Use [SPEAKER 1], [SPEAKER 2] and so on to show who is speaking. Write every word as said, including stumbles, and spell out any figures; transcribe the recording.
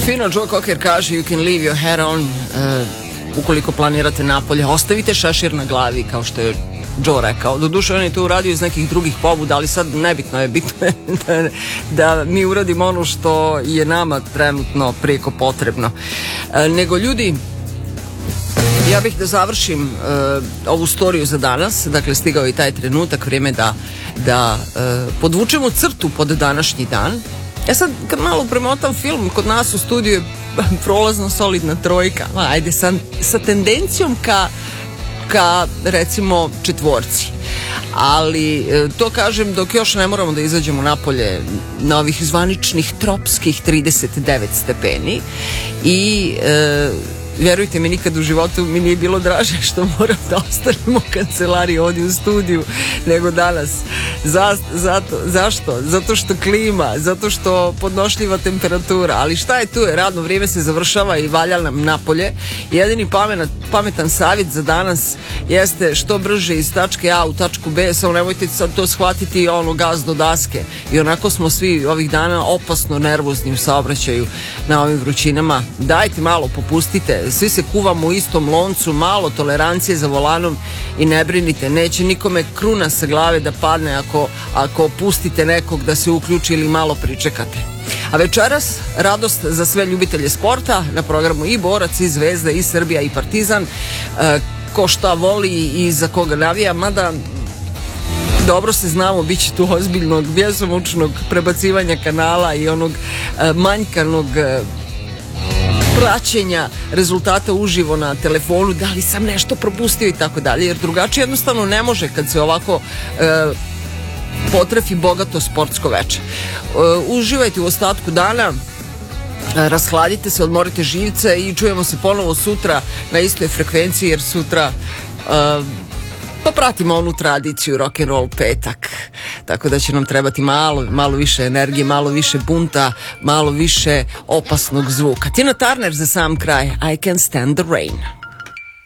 [SPEAKER 1] Fino, Joe Cocker kaže you can leave your hair on, uh, ukoliko planirate napolje, ostavite šešir na glavi, kao što je Joe rekao. Doduše, on je to uradio iz nekih drugih pobuda, ali sad nebitno je, bitno je da, da mi uradimo ono što je nama trenutno prijeko potrebno. E, nego ljudi, ja bih da završim uh, ovu storiju za danas. Dakle, stigao je i taj trenutak, vrijeme da, da uh, podvučemo crtu pod današnji dan. Ja sad, kad malo premotam film, kod nas u studiju je prolazno solidna trojka. Ma, ajde, sa, sa tendencijom ka, ka, recimo, četvorci. Ali to kažem dok još ne moramo da izađemo napolje na ovih zvaničnih tropskih trideset devet stepeni i e, vjerujte mi, nikad u životu mi nije bilo draže što moram da ostanemo u kancelariji ovdje u studiju nego danas. Za, zato, zašto? Zato što klima, zato što podnošljiva temperatura, ali šta je tu je, radno vrijeme se završava i valja nam napolje. Jedini pametan, pametan savjet za danas jeste što brže iz tačke A u tačku B, samo nemojte sad to shvatiti ono gaz do daske. I onako smo svi ovih dana opasno nervozni u saobraćaju na ovim vrućinama. Dajte malo, popustite, svi se kuvamo u istom loncu, malo tolerancije za volanom i ne brinite, neće nikome kruna sa glave da padne ako, ako pustite nekog da se uključi ili malo pričekate. A večeras radost za sve ljubitelje sporta, na programu i Borac, i Zvezda, i Srbija, i Partizan, e, ko šta voli i za koga navija, mada dobro se znamo, bit će tu ozbiljnog bjesomučnog prebacivanja kanala i onog e, manjkanog e, praćenja rezultata uživo na telefonu, da li sam nešto propustio i tako dalje, jer drugačije jednostavno ne može kad se ovako e, potrefi bogato sportsko veče. E, uživajte u ostatku dana, e, rashladite se, odmorite živce i čujemo se ponovo sutra na istoj frekvenciji, jer sutra e, pa pratimo onu tradiciju rock'n'roll petak, tako da će nam trebati malo, malo više energije, malo više bunta, malo više opasnog zvuka. Tina Turner za sam kraj, I Can Stand the Rain.